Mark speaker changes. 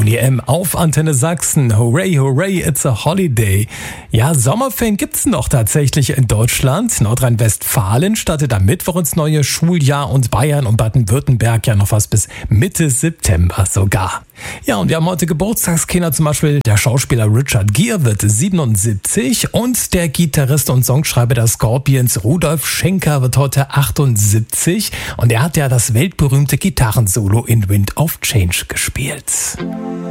Speaker 1: Boney M. auf Antenne Sachsen. Hooray, hooray, it's a holiday. Ja, Sommerferien gibt's noch tatsächlich in Deutschland. Nordrhein-Westfalen startet am Mittwoch ins neue Schuljahr und Bayern und Baden-Württemberg ja noch was bis Mitte September sogar. Ja, und wir haben heute Geburtstagskinder, zum Beispiel der Schauspieler Richard Gere wird 77 und der Gitarrist und Songschreiber der Scorpions Rudolf Schenker wird heute 78 und er hat ja das weltberühmte Gitarrensolo in Wind of Change gespielt.